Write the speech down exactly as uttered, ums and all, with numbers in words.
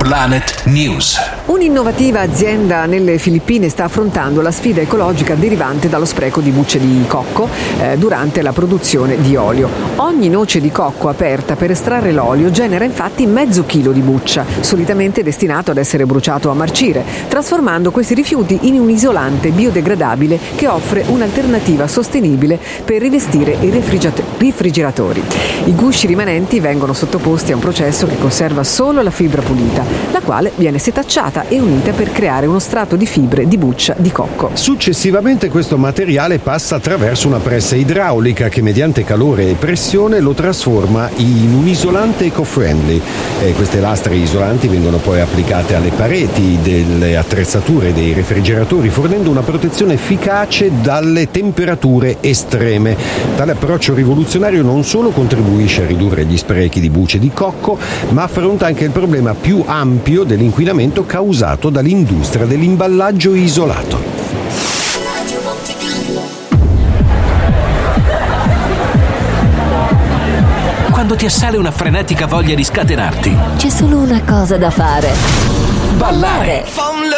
Planet News. Un'innovativa azienda nelle Filippine sta affrontando la sfida ecologica derivante dallo spreco di bucce di cocco eh, durante la produzione di olio. Ogni noce di cocco aperta per estrarre l'olio genera infatti mezzo chilo di buccia, solitamente destinato ad essere bruciato a marcire, trasformando questi rifiuti in un isolante biodegradabile che offre un'alternativa sostenibile per rivestire i refrigeratori. I gusci rimanenti vengono sottoposti a un processo che conserva solo la fibra pulita, la quale viene setacciata e unita per creare uno strato di fibre di buccia di cocco. Successivamente questo materiale passa attraverso una pressa idraulica che mediante calore e pressione lo trasforma in un isolante eco-friendly. E queste lastre isolanti vengono poi applicate alle pareti delle attrezzature dei refrigeratori, fornendo una protezione efficace dalle temperature estreme. Tale approccio rivoluzionario non solo contribuisce a ridurre gli sprechi di bucce di cocco, ma affronta anche il problema più ampio dell'inquinamento causato dall'industria dell'imballaggio isolato. Quando ti assale una frenetica voglia di scatenarti, c'è solo una cosa da fare: ballare!